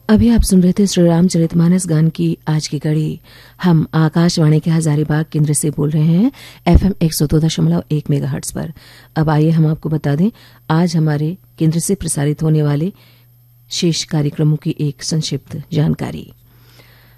अभी आप सुन रहे थे श्री रामचरितमानस गान की आज की कड़ी। हम आकाशवाणी के हजारीबाग केंद्र से बोल रहे हैं FM 102.1 मेगाहर्ट्ज पर। अब आइए हम आपको बता दें आज हमारे केंद्र से प्रसारित होने वाले शेष कार्यक्रमों की एक संक्षिप्त जानकारी।